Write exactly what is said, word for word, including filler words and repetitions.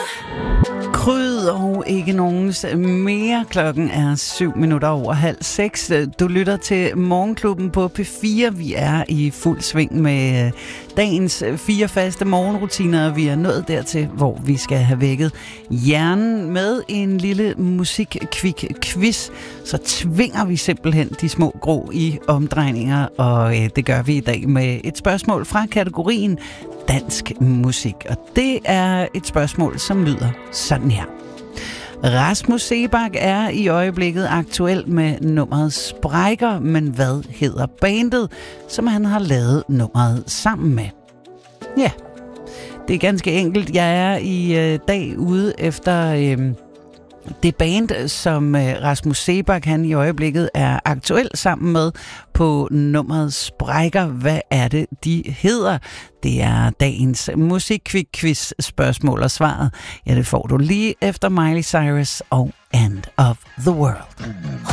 Kryd og ikke nogens mere. Klokken er syv minutter over halv seks. Du lytter til Morgenklubben på P fire. Vi er i fuld sving med dagens fire faste morgenrutiner. Vi er nået dertil, hvor vi skal have vækket hjernen med en lille musikkvik-quiz. Så tvinger vi simpelthen de små grå i omdrejninger, og det gør vi i dag med et spørgsmål fra kategorien dansk musik. Og det er et spørgsmål, som lyder sådan her. Rasmus Seebach er i øjeblikket aktuel med nummeret Sprækker, men hvad hedder bandet, som han har lavet nummeret sammen med? Ja, det er ganske enkelt. Jeg er i øh, dag ude efter øh, det band, som øh, Rasmus Seebach han i øjeblikket er aktuel sammen med på nummeret Sprækker. Hvad er det, de hedder? Det er dagens musikkvik-quiz spørgsmål, og svaret, ja, det får du lige efter Miley Cyrus og End of the World.